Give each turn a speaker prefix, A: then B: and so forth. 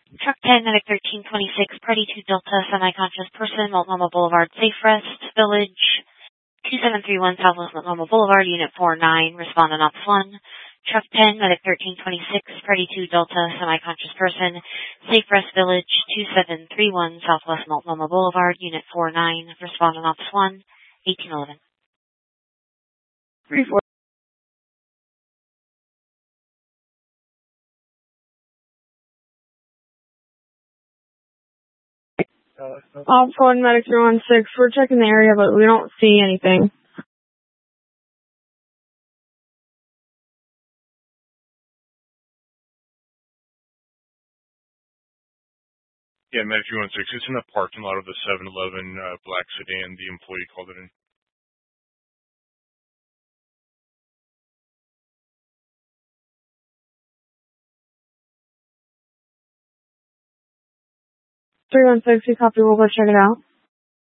A: Truck 10, Medic 1326, Party 2 Delta, semi-conscious person, Multnomah Boulevard, Safe Rest, Village, 2731 Southwest Multnomah Boulevard, Unit 49, respond on Ops 1. Truck 10, Medic 1326, Party 2 Delta, semi-conscious person, Safe Rest Village, 2731 Southwest Multnomah Boulevard, Unit 49, respond on Ops 1, 1811.
B: 3-4. Ops 1, Medic 316. We're checking the area, but we don't see anything.
C: Yeah, Medic 316. It's in the parking lot of the 7-Eleven black sedan. The employee called it in.
B: Three 160, copy. We'll go check it out.